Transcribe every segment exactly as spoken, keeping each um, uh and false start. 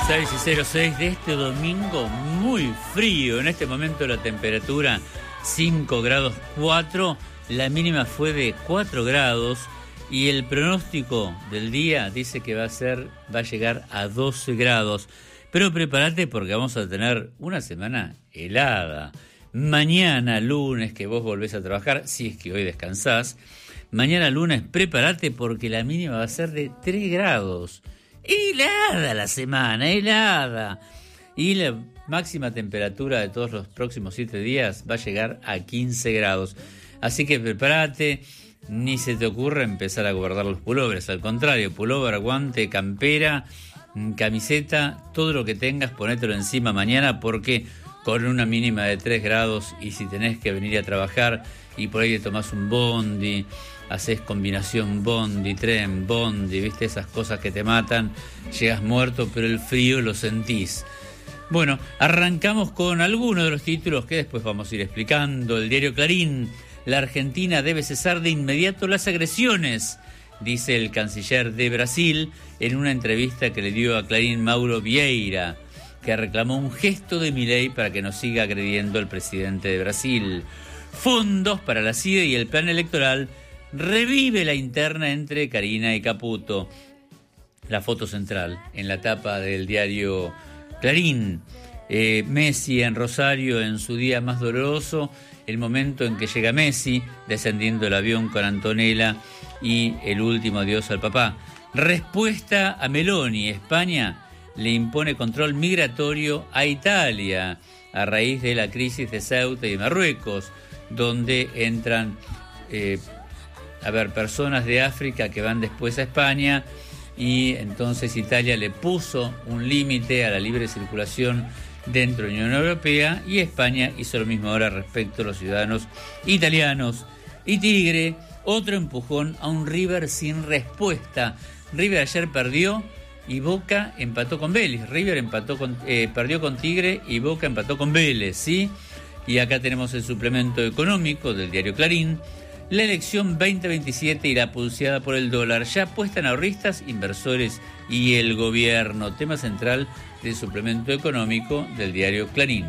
seis y cero seis de este domingo, muy frío. En este momento la temperatura cinco grados cuatro, la mínima fue de cuatro grados y el pronóstico del día dice que va a ser, va a llegar a doce grados. Pero prepárate porque vamos a tener una semana helada. Mañana lunes que vos volvés a trabajar, si es que hoy descansás, mañana lunes prepárate porque la mínima va a ser de tres grados. Helada la semana, helada. Y la máxima temperatura de todos los próximos siete días va a llegar a quince grados. Así que prepárate, ni se te ocurra empezar a guardar los pullovers. Al contrario, pullover, guante, campera, camiseta, todo lo que tengas, ponételo encima mañana porque con una mínima de tres grados y si tenés que venir a trabajar y por ahí te tomás un bondi, haces combinación bondi, tren, bondi, viste esas cosas que te matan, llegas muerto, pero el frío lo sentís. Bueno, arrancamos con algunos de los títulos que después vamos a ir explicando. El diario Clarín: la Argentina debe cesar de inmediato las agresiones, dice el canciller de Brasil en una entrevista que le dio a Clarín Mauro Vieira, que reclamó un gesto de Milei para que no siga agrediendo al presidente de Brasil. Fondos para la C I D E y el plan electoral. Revive la interna entre Karina y Caputo. La foto central en la tapa del diario Clarín. Eh, Messi en Rosario en su día más doloroso, el momento en que llega Messi descendiendo el avión con Antonella y el último adiós al papá. Respuesta a Meloni: España le impone control migratorio a Italia a raíz de la crisis de Ceuta y Marruecos, donde entran eh, a ver, personas de África que van después a España, y entonces Italia le puso un límite a la libre circulación dentro de la Unión Europea y España hizo lo mismo ahora respecto a los ciudadanos italianos. Y Tigre, otro empujón a un River sin respuesta. River ayer perdió y Boca empató con Vélez. River empató con, eh, perdió con Tigre y Boca empató con Vélez, ¿sí? Y acá tenemos el suplemento económico del diario Clarín. La elección veinte veintisiete irá pulseada por el dólar. Ya apuestan ahorristas, inversores y el gobierno. Tema central del suplemento económico del diario Clarín.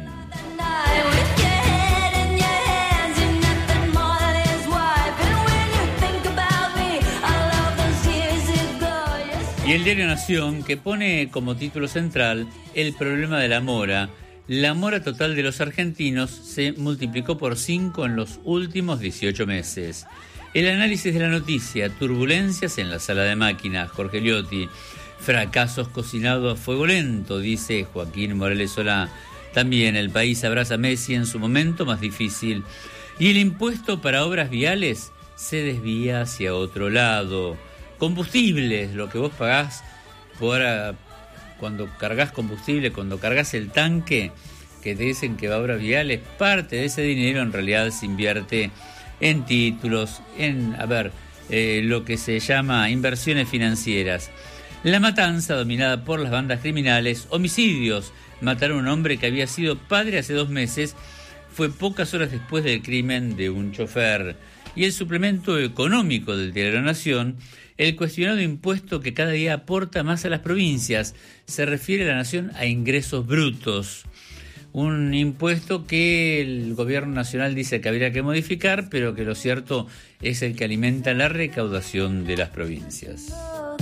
Y el diario Nación, que pone como título central el problema de la mora. La mora total de los argentinos se multiplicó por cinco en los últimos dieciocho meses. El análisis de la noticia: turbulencias en la sala de máquinas, Jorge Liotti. Fracasos cocinados a fuego lento, dice Joaquín Morales Solá. También el país abraza a Messi en su momento más difícil. Y el impuesto para obras viales se desvía hacia otro lado. Combustibles, lo que vos pagás por... cuando cargas combustible, cuando cargas el tanque, que te dicen que va a obras viales, parte de ese dinero en realidad se invierte en títulos, en, a ver, eh, lo que se llama inversiones financieras. La matanza dominada por las bandas criminales, homicidios. Mataron a un hombre que había sido padre hace dos meses, fue pocas horas después del crimen de un chofer. Y el suplemento económico del diario La Nación: el cuestionado impuesto que cada día aporta más a las provincias. Se refiere a la Nación a ingresos brutos. Un impuesto que el gobierno nacional dice que habría que modificar, pero que lo cierto es el que alimenta la recaudación de las provincias.